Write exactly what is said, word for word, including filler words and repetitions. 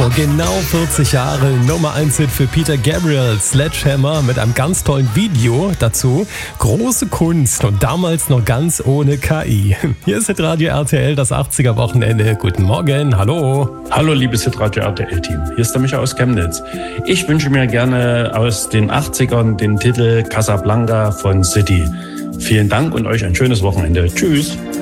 Genau vierzig Jahre, Nummer eins Hit für Peter Gabriel, Sledgehammer, mit einem ganz tollen Video dazu. Große Kunst und damals noch ganz ohne K I. Hier ist Hitradio R T L, das achtziger-Wochenende. Guten Morgen, hallo. Hallo liebes Hitradio R T L-Team, hier ist der Micha aus Chemnitz. Ich wünsche mir gerne aus den achtzigern den Titel Casablanca von City. Vielen Dank und euch ein schönes Wochenende. Tschüss.